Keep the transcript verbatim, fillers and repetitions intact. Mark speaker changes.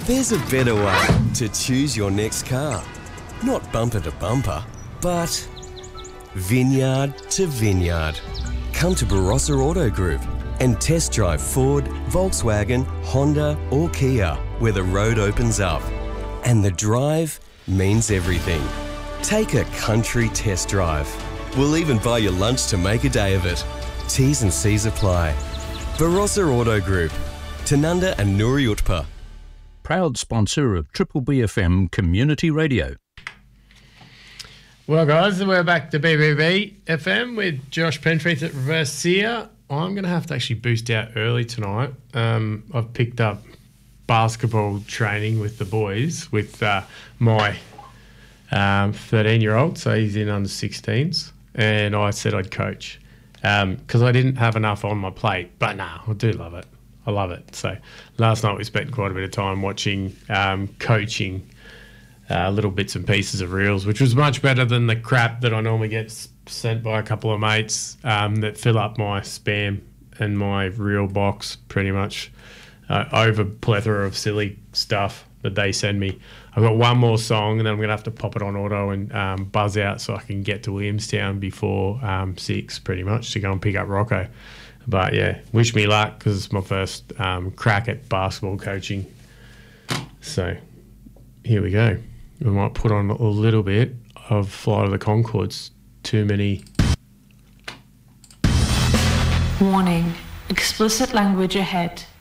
Speaker 1: There's a better way to choose your next car. Not bumper to bumper, but vineyard to vineyard. Come to Barossa Auto Group and test drive Ford, Volkswagen, Honda or Kia, where the road opens up. And the drive means everything. Take a country test drive. We'll even buy you lunch to make a day of it. T's and C's apply. Barossa Auto Group, Tanunda and Nuri Utpa.
Speaker 2: Proud sponsor of Triple B F M Community Radio.
Speaker 3: Well, guys, we're back to B B B F M with Josh Pentreath at Reverse Sear. I'm going to have to actually boost out early tonight. Um, I've picked up basketball training with the boys, with uh, my um, thirteen-year-old, so he's in under sixteens, and I said I'd coach because um, I didn't have enough on my plate. But no, I do love it. I love it. So last night we spent quite a bit of time watching um, coaching uh, little bits and pieces of reels, which was much better than the crap that I normally get sent by a couple of mates um, that fill up my spam and my reel box pretty much. Uh, over plethora of silly stuff that they send me. I've got one more song and then I'm going to have to pop it on auto and um, buzz out so I can get to Williamstown before um, six pretty much to go and pick up Rocco. But yeah, wish me luck because it's my first um, crack at basketball coaching. So here we go. We might put on a little bit of Flight of the Conchords. Too many.
Speaker 4: Warning. Explicit language ahead.